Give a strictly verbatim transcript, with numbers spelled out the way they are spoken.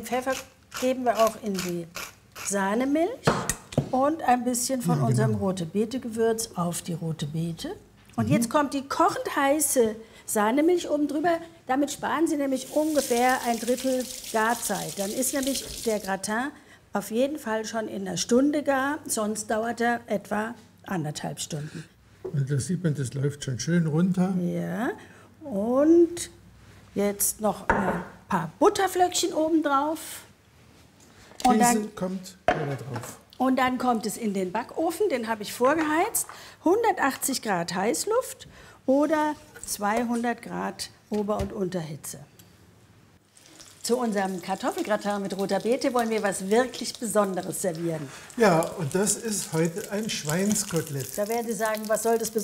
Pfeffer geben wir auch in die Sahnemilch und ein bisschen von Ja, unserem genau. rote Beete-Gewürz auf die rote Beete. Und Mhm. jetzt kommt die kochend heiße Sahnemilch oben drüber. Damit sparen Sie nämlich ungefähr ein Drittel Garzeit. Dann ist nämlich der Gratin auf jeden Fall schon in einer Stunde gar, sonst dauert er etwa anderthalb Stunden. Und da sieht man, das läuft schon schön runter. Ja, und jetzt noch ein paar Butterflöckchen oben drauf. Und Käse dann, kommt wieder drauf. und dann kommt es in den Backofen, den habe ich vorgeheizt. hundertachtzig Grad Heißluft oder zweihundert Grad Ober- und Unterhitze. Zu unserem Kartoffelgratin mit roter Beete wollen wir was wirklich Besonderes servieren. Ja, und das ist heute ein Schweinskotelett. Da werden Sie sagen, was soll das Besonderes